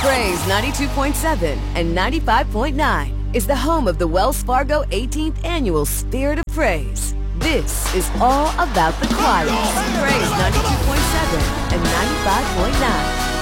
Praise 92.7 and 95.9 is the home of the Wells Fargo 18th Annual Spirit of Praise. This is all about the choirs. Praise 92.7 and 95.9.